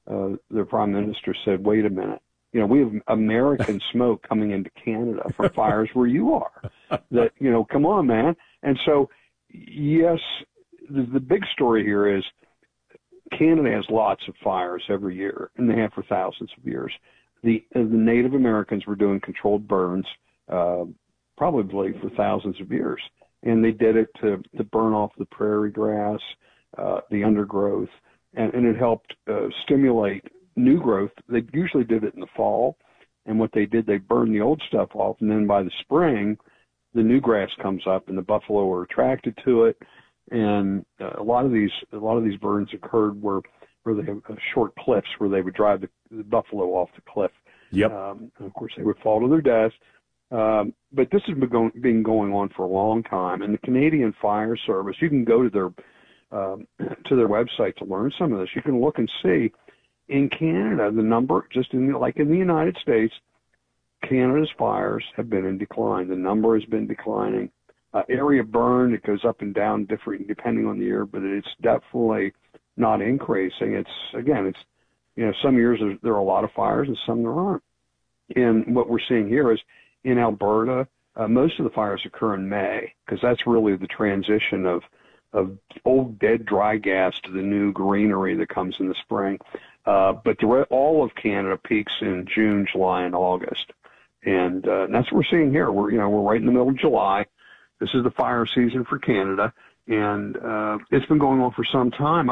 their prime minister said, wait a minute, we have American smoke coming into Canada from fires where you are. That, come on, man. And so, yes, the big story here is Canada has lots of fires every year, and they have for thousands of years. The Native Americans were doing controlled burns probably for thousands of years, and they did it to burn off the prairie grass, the undergrowth, and it helped stimulate new growth. They usually did it in the fall, and what they did, they burned the old stuff off, and then by the spring, the new grass comes up, and the buffalo are attracted to it. And a lot of these burns occurred where they have short cliffs where they would drive the buffalo off the cliff. Yep. And of course, they would fall to their death. But this has been going on for a long time. And the Canadian Fire Service, you can go to their website to learn some of this. You can look and see in Canada the number, just like in the United States, Canada's fires have been in decline. The number has been declining. Area burned, it goes up and down different depending on the year, but it's definitely not increasing. It's some years there are a lot of fires and some there aren't. And what we're seeing here is in Alberta, most of the fires occur in May because that's really the transition of old dead dry gas to the new greenery that comes in the spring. But all of Canada peaks in June, July, and August. And that's what we're seeing here. We're right in the middle of July. This is the fire season for Canada, and it's been going on for some time.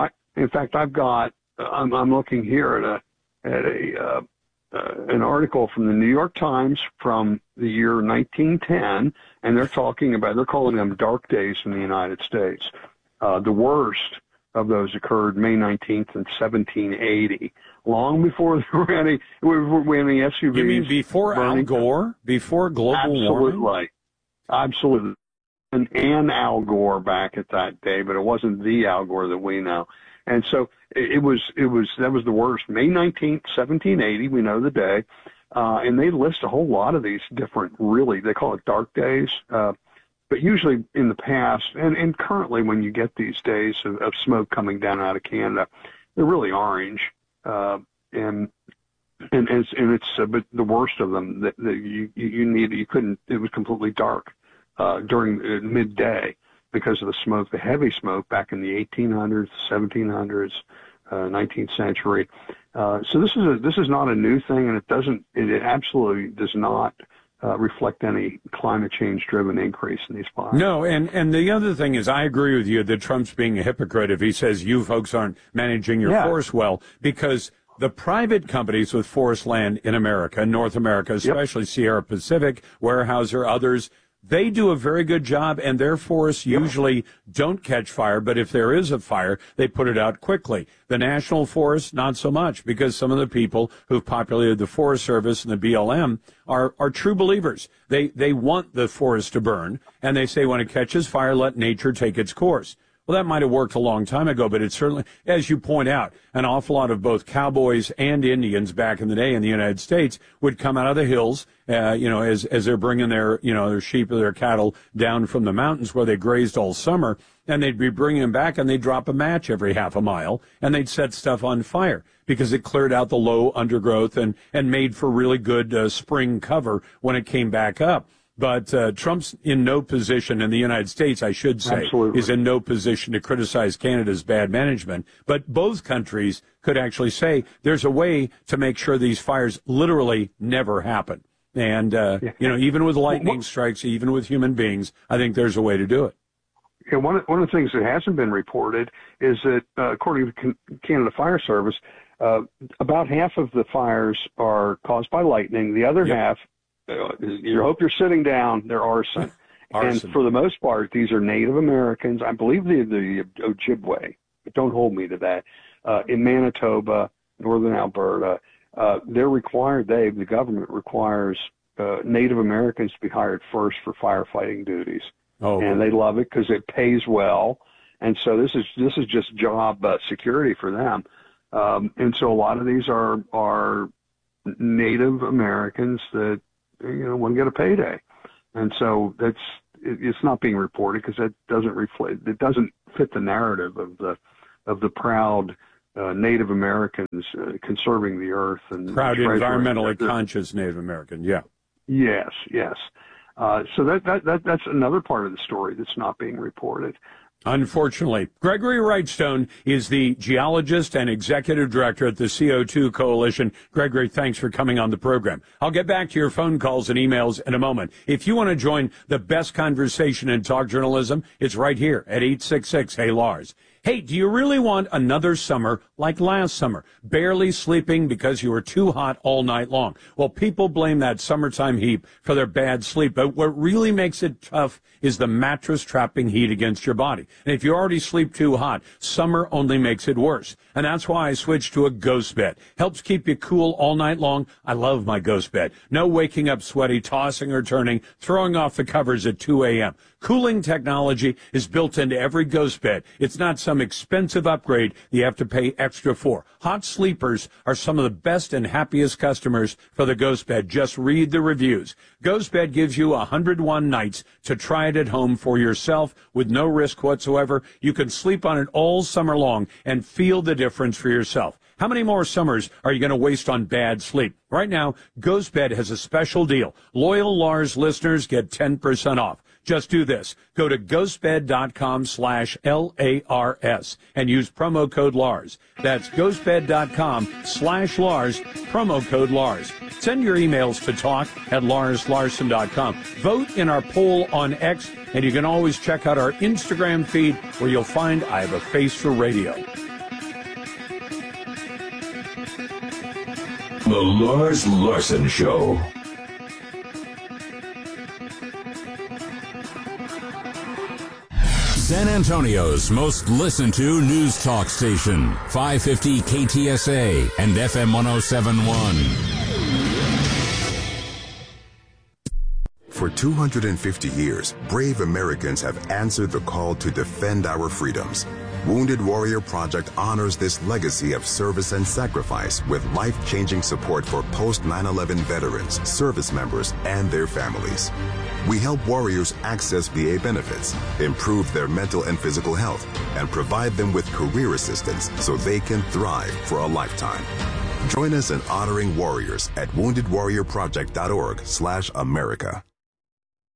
I'm looking here at an article from the New York Times from the year 1910, and they're calling them dark days in the United States. The worst of those occurred May 19th in 1780, long before there were any SUVs. You mean before Al Gore? Before global warming? Absolutely. And Al Gore back at that day, but it wasn't the Al Gore that we know. And so that was the worst. May 19th, 1780, we know the day. And they list a whole lot of these different, really, they call it dark days. But usually in the past, and currently when you get these days of smoke coming down out of Canada, they're really orange. But the worst of them that you couldn't, it was completely dark during midday because of the smoke, the heavy smoke back in the 1800s, 1700s, 19th century. So this is not a new thing, and it absolutely does not reflect any climate change driven increase in these fires. No, and the other thing is, I agree with you that Trump's being a hypocrite if he says you folks aren't managing your forest well, because the private companies with forest land in America, North America, especially Sierra Pacific, Weyerhaeuser, others, they do a very good job, and their forests usually don't catch fire, but if there is a fire, they put it out quickly. The national forests, not so much, because some of the people who've populated the Forest Service and the BLM are true believers. They want the forest to burn, and they say when it catches fire, let nature take its course. Well, that might have worked a long time ago, but it's certainly, as you point out, an awful lot of both cowboys and Indians back in the day in the United States would come out of the hills, as they're bringing their sheep or their cattle down from the mountains where they grazed all summer, and they'd be bringing them back, and they'd drop a match every half a mile, and they'd set stuff on fire because it cleared out the low undergrowth and made for really good spring cover when it came back up. But Trump's in no position, in the United States, I should say, is in no position to criticize Canada's bad management. But both countries could actually say there's a way to make sure these fires literally never happen. And, even with lightning strikes, even with human beings, I think there's a way to do it. Yeah, one of the things that hasn't been reported is that, according to Canada Fire Service, about half of the fires are caused by lightning. The other half, you hope you're sitting down, they're arson. And for the most part, these are Native Americans. I believe the Ojibwe, but don't hold me to that. In Manitoba, northern Alberta, the government requires Native Americans to be hired first for firefighting duties. Oh. And they love it because it pays well. And so this is just job security for them. And so a lot of these are Native Americans that want to get a payday. And so it's not being reported because it doesn't fit the narrative of the proud Native Americans conserving the earth and proud environmentally conscious Native American. Yeah. Yes. So that's another part of the story that's not being reported. Unfortunately, Gregory Wrightstone is the geologist and executive director at the CO2 Coalition. Gregory, thanks for coming on the program. I'll get back to your phone calls and emails in a moment. If you want to join the best conversation in talk journalism, it's right here at 866-HEY-LARS. Hey, do you really want another summer like last summer, barely sleeping because you were too hot all night long? Well, people blame that summertime heat for their bad sleep, but what really makes it tough is the mattress trapping heat against your body. And if you already sleep too hot, summer only makes it worse. And that's why I switched to a Ghost Bed. Helps keep you cool all night long. I love my Ghost Bed. No waking up sweaty, tossing or turning, throwing off the covers at 2 a.m. Cooling technology is built into every Ghost Bed. It's not some expensive upgrade you have to pay extra for. Hot sleepers are some of the best and happiest customers for the Ghost Bed. Just read the reviews. Ghost Bed gives you 101 nights to try it at home for yourself with no risk whatsoever. You can sleep on it all summer long and feel the difference for yourself. How many more summers are you going to waste on bad sleep? Right now, Ghost Bed has a special deal. Loyal Lars listeners get 10% off. Just do this. Go to ghostbed.com/LARS and use promo code LARS. That's ghostbed.com/LARS, promo code LARS. Send your emails to talk@LarsLarson.com. Vote in our poll on X, and you can always check out our Instagram feed where you'll find I Have a Face for Radio. The Lars Larson Show. San Antonio's most listened to news talk station, 550 KTSA and FM 107.1. For 250 years, brave Americans have answered the call to defend our freedoms. Wounded Warrior Project honors this legacy of service and sacrifice with life-changing support for post-9/11 veterans, service members, and their families. We help warriors access VA benefits, improve their mental and physical health, and provide them with career assistance so they can thrive for a lifetime. Join us in honoring warriors at woundedwarriorproject.org/America.